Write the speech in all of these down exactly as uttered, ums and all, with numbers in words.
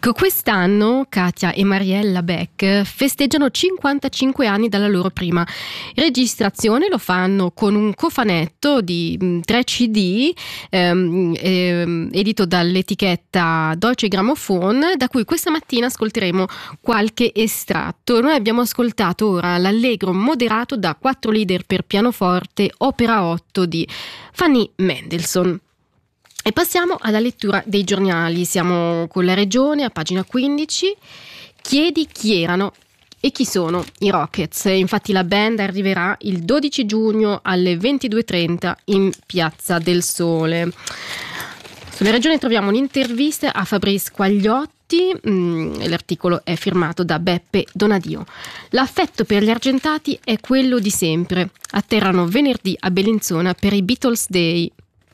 Ecco, quest'anno Katia e Mariella Beck festeggiano cinquantacinque anni dalla loro prima registrazione. Lo fanno con un cofanetto di mh, tre C D ehm, ehm, edito dall'etichetta Deutsche Grammophon, da cui questa mattina ascolteremo qualche estratto. Noi abbiamo ascoltato ora l'allegro moderato da quattro leader per pianoforte, opera otto di Fanny Mendelssohn. E passiamo alla lettura dei giornali. Siamo con La Regione a pagina quindici. Chiedi chi erano e chi sono i Rockets. Infatti la band arriverà il dodici giugno alle ventidue e trenta in Piazza del Sole. Sulla Regione troviamo un'intervista a Fabrice Quagliotti. Mm, l'articolo è firmato da Beppe Donadio. L'affetto per gli argentati è quello di sempre. Atterrano venerdì a Bellinzona per i Beatles Day.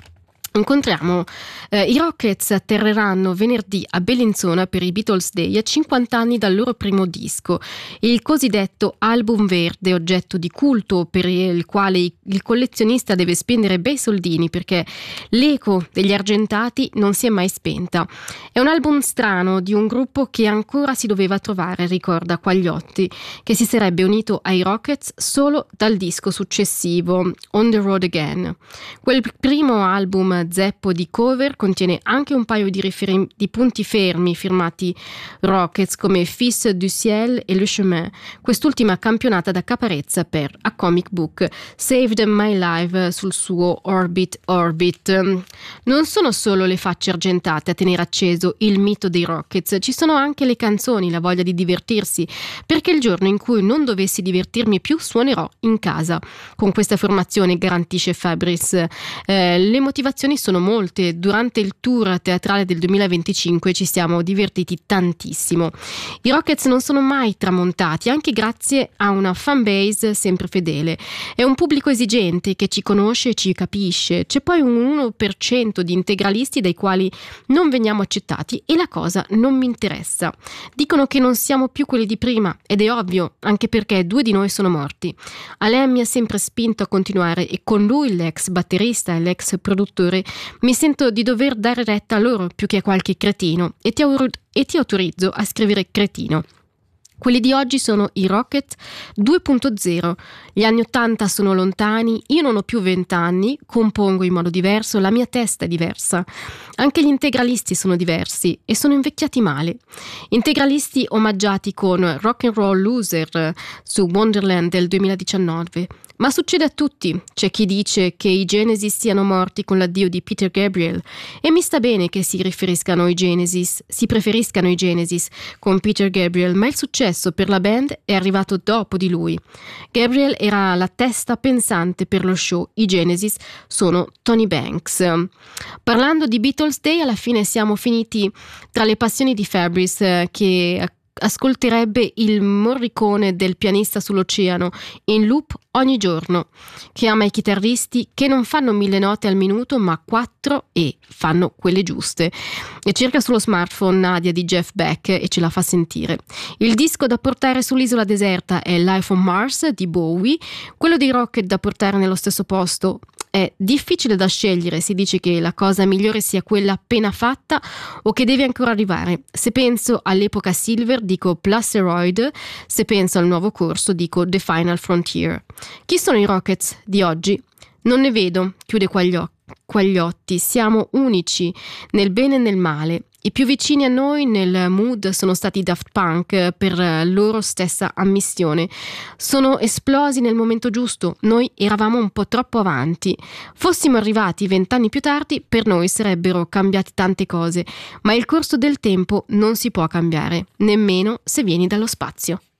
Incontriamo eh, i Rockets atterreranno venerdì a Bellinzona per i Beatles Day a cinquanta anni dal loro primo disco, il cosiddetto album verde, oggetto di culto per il quale il collezionista deve spendere bei soldini perché l'eco degli argentati non si è mai spenta. È un album strano di un gruppo che ancora si doveva trovare, ricorda Quagliotti, che si sarebbe unito ai Rockets solo dal disco successivo, On the Road Again. Quel primo album zeppo di cover contiene anche un paio di, riferi- di punti fermi firmati Rockets come Fils du Ciel e Le Chemin, quest'ultima campionata da Caparezza per A Comic Book Saved My Life sul suo Orbit Orbit. Non sono solo le facce argentate a tenere acceso il mito dei Rockets, ci sono anche le canzoni, la voglia di divertirsi, perché il giorno in cui non dovessi divertirmi più suonerò in casa. Con questa formazione, garantisce Fabrice, eh, le motivazioni sono molte. Durante il tour teatrale del duemilaventicinque ci siamo divertiti tantissimo. I Rockets non sono mai tramontati, anche grazie a una fanbase sempre fedele. È un pubblico esigente che ci conosce e ci capisce. C'è poi un uno per cento di integralisti dai quali non veniamo accettati e la cosa non mi interessa. Dicono che non siamo più quelli di prima ed è ovvio, anche perché due di noi sono morti. Alain mi ha sempre spinto a continuare e con lui, l'ex batterista e l'ex produttore, mi sento di dover dare retta a loro più che a qualche cretino e ti, aur- e ti autorizzo a scrivere cretino. Quelli di oggi sono i Rocket due punto zero. Gli anni ottanta sono lontani, io non ho più vent'anni, compongo in modo diverso, la mia testa è diversa. Anche gli integralisti sono diversi e sono invecchiati male. Integralisti omaggiati con Rock and Roll Loser su Wonderland del duemiladiciannove. Ma succede a tutti. C'è chi dice che i Genesis siano morti con l'addio di Peter Gabriel e mi sta bene che si riferiscano ai Genesis, si preferiscano i Genesis con Peter Gabriel, ma il successo per la band è arrivato dopo di lui. Gabriel era la testa pensante per lo show, i Genesis sono Tony Banks. Parlando di Beatles Day, alla fine siamo finiti tra le passioni di Fabrice, che ascolterebbe il Morricone del Pianista sull'oceano in loop ogni giorno, che ama i chitarristi che non fanno mille note al minuto ma quattro e fanno quelle giuste, e cerca sullo smartphone Nadia di Jeff Beck e ce la fa sentire. Il disco da portare sull'isola deserta è Life on Mars di Bowie, quello dei Rocket da portare nello stesso posto è difficile da scegliere. Si dice che la cosa migliore sia quella appena fatta o che deve ancora arrivare. Se penso all'epoca Silver dico Plasteroid, se penso al nuovo corso dico The Final Frontier. Chi sono i Rockets di oggi? Non ne vedo, chiude Quagliotti, siamo unici nel bene e nel male. I più vicini a noi nel mood sono stati i Daft Punk per loro stessa ammissione. Sono esplosi nel momento giusto, noi eravamo un po' troppo avanti. Fossimo arrivati vent'anni più tardi, per noi sarebbero cambiate tante cose, ma il corso del tempo non si può cambiare, nemmeno se vieni dallo spazio.